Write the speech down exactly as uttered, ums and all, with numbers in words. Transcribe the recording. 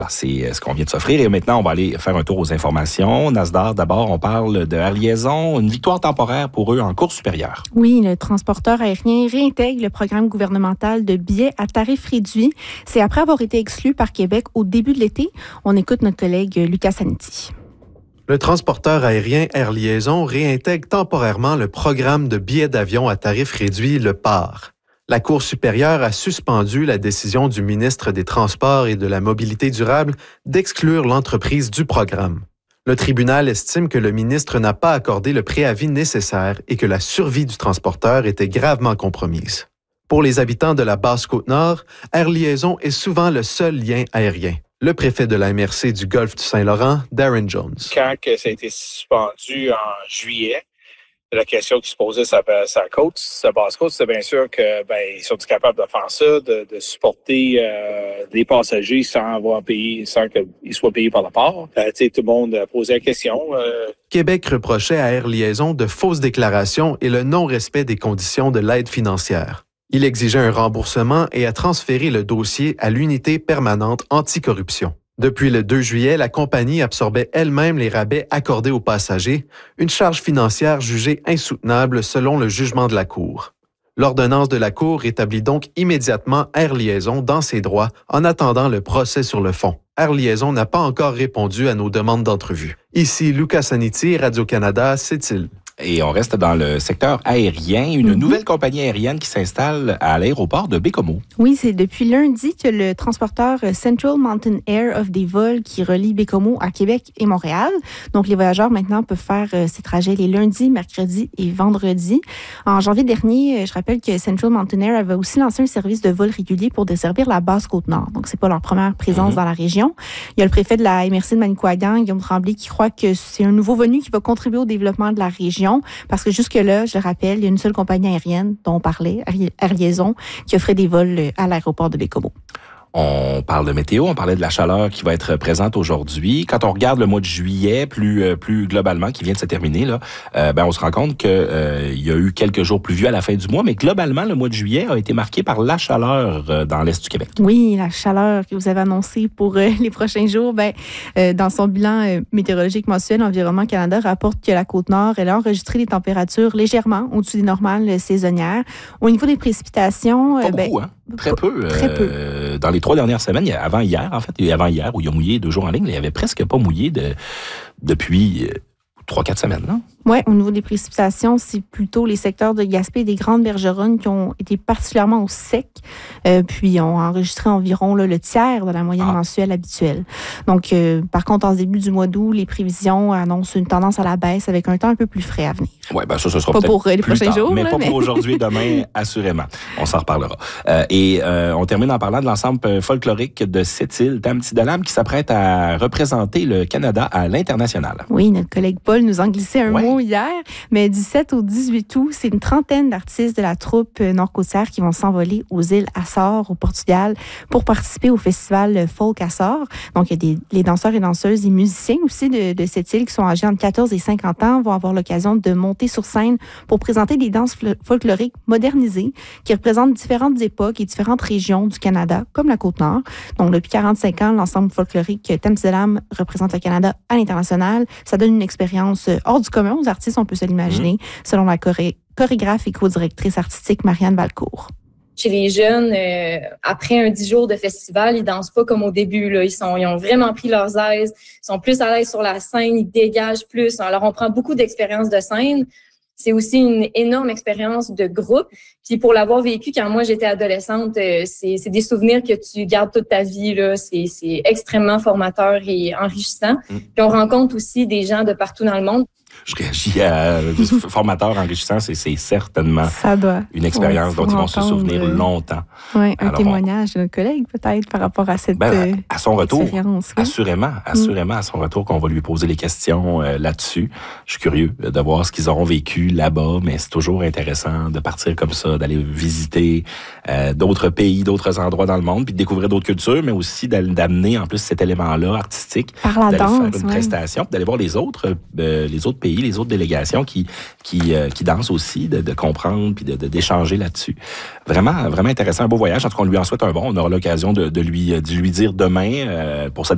C'est ce qu'on vient de s'offrir. Et maintenant, on va aller faire un tour aux informations. Nasdaq, d'abord, on parle de Air Liaison, une victoire temporaire pour eux en cours supérieur. Oui, le transporteur aérien réintègre le programme gouvernemental de billets à tarif réduit. C'est après avoir été exclu par Québec au début de l'été. On écoute notre collègue Lucas Saniti. Le transporteur aérien Air Liaison réintègre temporairement le programme de billets d'avion à tarif réduit, le P A R. La Cour supérieure a suspendu la décision du ministre des Transports et de la Mobilité durable d'exclure l'entreprise du programme. Le tribunal estime que le ministre n'a pas accordé le préavis nécessaire et que la survie du transporteur était gravement compromise. Pour les habitants de la Basse-Côte-Nord, Air Liaison est souvent le seul lien aérien. Le préfet de la M R C du Golfe du Saint-Laurent, Darren Jones. Quand ça a été suspendu en juillet, la question qui se posait sur sa côte, sa basse-côte, c'est bien sûr que ben ils sont capables de faire ça, de, de supporter euh, les passagers sans avoir payé, sans qu'ils soient payés par le port. Euh, tout le monde a posé la question. Euh... Québec reprochait à Air Liaison de fausses déclarations et le non-respect des conditions de l'aide financière. Il exigeait un remboursement et a transféré le dossier à l'unité permanente anticorruption. Depuis le deux juillet, la compagnie absorbait elle-même les rabais accordés aux passagers, une charge financière jugée insoutenable selon le jugement de la Cour. L'ordonnance de la Cour rétablit donc immédiatement Air Liaison dans ses droits en attendant le procès sur le fond. Air Liaison n'a pas encore répondu à nos demandes d'entrevue. Ici Lucas Saniti, Radio-Canada, Sept-Îles. Et on reste dans le secteur aérien. Une mm-hmm. nouvelle compagnie aérienne qui s'installe à l'aéroport de Baie-Comeau. Oui, c'est depuis lundi que le transporteur Central Mountain Air offre des vols qui relient Baie-Comeau à Québec et Montréal. Donc, les voyageurs maintenant peuvent faire ces trajets les lundis, mercredis et vendredis. En janvier dernier, je rappelle que Central Mountain Air avait aussi lancé un service de vol régulier pour desservir la Basse-Côte-Nord. Donc, c'est pas leur première présence mm-hmm. dans la région. Il y a le préfet de la M R C de Manicouagan, Guillaume Tremblay, qui croit que c'est un nouveau venu qui va contribuer au développement de la région. Parce que jusque-là, je le rappelle, il y a une seule compagnie aérienne dont on parlait, Air Liaison, qui offrait des vols à l'aéroport de Baie-Comeau. On parle de météo, on parlait de la chaleur qui va être présente aujourd'hui. Quand on regarde le mois de juillet, plus plus globalement, qui vient de se terminer, là, euh, ben on se rend compte que euh, il y a eu quelques jours pluvieux à la fin du mois, mais globalement, le mois de juillet a été marqué par la chaleur euh, dans l'est du Québec. Oui, la chaleur que vous avez annoncée pour euh, les prochains jours. Ben, euh, dans son bilan euh, météorologique mensuel, Environnement Canada rapporte que la Côte-Nord, elle a enregistré des températures légèrement au-dessus des normales euh, saisonnières. Au niveau des précipitations... Pas euh, beaucoup, ben, hein? Très peu. Très peu. Euh, dans les trois dernières semaines, avant hier, en fait, avant hier, où il a mouillé deux jours en ligne, il avait presque pas mouillé de, depuis euh, trois, quatre semaines, non? Oui, au niveau des précipitations, c'est plutôt les secteurs de Gaspé et des Grandes Bergeronnes qui ont été particulièrement au sec, euh, puis ont enregistré environ là, le tiers de la moyenne ah. mensuelle habituelle. Donc, euh, par contre, en ce début du mois d'août, les prévisions annoncent une tendance à la baisse avec un temps un peu plus frais à venir. Oui, bien ça, ce sera pas peut-être pour euh, les plus prochains tard, jours. Mais là, pas mais... pour aujourd'hui, demain, assurément. On s'en reparlera. Euh, et euh, on termine en parlant de l'ensemble folklorique de Sept-Îles, Dame Petit-Dalam, qui s'apprête à représenter le Canada à l'international. Oui, notre collègue Paul nous en glissait un ouais. mot hier. Mais du sept au dix-huit août, c'est une trentaine d'artistes de la troupe nord-côtière qui vont s'envoler aux îles Açores, au Portugal, pour participer au festival Folk Açores. Donc, il y a des, les danseurs et danseuses et musiciens aussi de, de cette île qui sont âgés entre quatorze et cinquante ans vont avoir l'occasion de monter sur scène pour présenter des danses folkloriques modernisées qui représentent différentes époques et différentes régions du Canada, comme la Côte-Nord. Donc, depuis quarante-cinq ans, l'ensemble folklorique Dame Petit-Dalam représente le Canada à l'international. Ça donne une expérience hors du commun aux artistes, on peut se l'imaginer, mmh. selon la choré- chorégraphe et co-directrice artistique Marianne Valcourt. Chez les jeunes, euh, après un dix jours de festival, ils dansent pas comme au début. Là. Ils, sont, ils ont vraiment pris leurs aises, ils sont plus à l'aise sur la scène, ils dégagent plus. Alors, on prend beaucoup d'expérience de scène. C'est aussi une énorme expérience de groupe. Puis pour l'avoir vécu quand moi j'étais adolescente, euh, c'est, c'est des souvenirs que tu gardes toute ta vie. Là. C'est, c'est extrêmement formateur et enrichissant. Mmh. Puis on rencontre aussi des gens de partout dans le monde. Je réagis à formateur enrichissant, c'est, c'est certainement ça doit. une expérience ouais, dont ils vont se souvenir euh... longtemps. Oui, un Alors, témoignage on... de notre collègue peut-être par rapport à cette ben, à son retour, expérience. Oui. Assurément, assurément mm. à son retour qu'on va lui poser les questions euh, là-dessus. Je suis curieux de voir ce qu'ils auront vécu là-bas, mais c'est toujours intéressant de partir comme ça, d'aller visiter euh, d'autres pays, d'autres endroits dans le monde, puis de découvrir d'autres cultures, mais aussi d'amener en plus cet élément-là artistique, par la d'aller danse, faire une ouais. prestation, puis d'aller voir les autres, euh, les autres pays, les autres délégations qui qui euh, qui dansent aussi, de, de comprendre puis de, de d'échanger là-dessus. Vraiment, vraiment intéressant, un beau voyage. En tout cas, on lui en souhaite un bon. On aura l'occasion de, de lui de lui dire demain euh, pour sa